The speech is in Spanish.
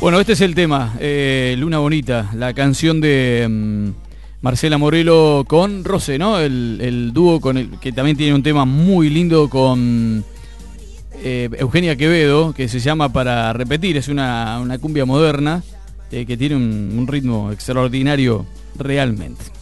Bueno, este es el tema, Luna Bonita, la canción de Marcela Morelo con Rosé, ¿no? El dúo que también tiene un tema muy lindo con Eugenia Quevedo, que se llama Para Repetir, es una cumbia moderna que tiene un ritmo extraordinario realmente.